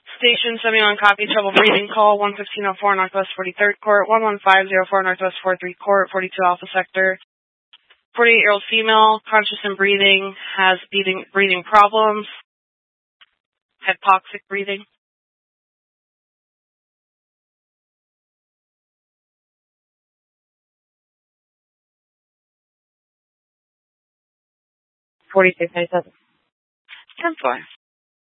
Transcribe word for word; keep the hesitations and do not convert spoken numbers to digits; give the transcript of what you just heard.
Station seventy-one copy, trouble breathing call, one fifteen oh four Northwest forty-third Court, one one five oh four Northwest forty-three Court, forty-two Alpha Sector. forty-eight-year-old female, conscious and breathing, has breathing, breathing problems, hypoxic breathing. forty-six ninety-seven. ten four.